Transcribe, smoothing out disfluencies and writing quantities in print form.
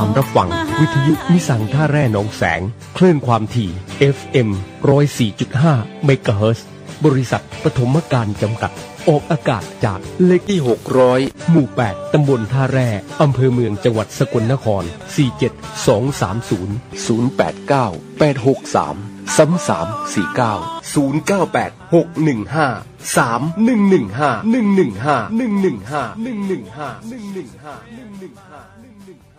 ามรับฟังวิทยุนิสังท่าแร่หนองแสงคลื่นความถี่ FM 104.5 เมกะเฮิรตซ์บริษัทปฐมการจำกัดออกอากาศจากเลขที่600หมู่8ตำบลท่าแร่อำเภอเมืองจังหวัดสกลนคร47230 089-863-3349 098-615-3115 115 115 115 115 115